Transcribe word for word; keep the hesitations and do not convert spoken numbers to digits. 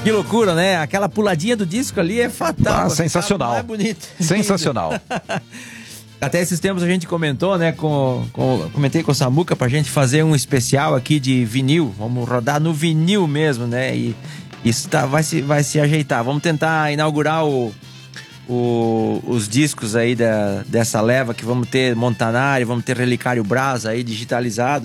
Que loucura, né? Aquela puladinha do disco ali é fatal. Ah, sensacional. Mais bonito. Sensacional. Até esses tempos a gente comentou, né? Com, com, comentei com o Samuca pra gente fazer um especial aqui de vinil. Vamos rodar no vinil mesmo, né? E isso tá, vai, se, vai se ajeitar. Vamos tentar inaugurar o, o, os discos aí da, dessa leva que vamos ter Montanari, vamos ter Relicário Brás aí digitalizado.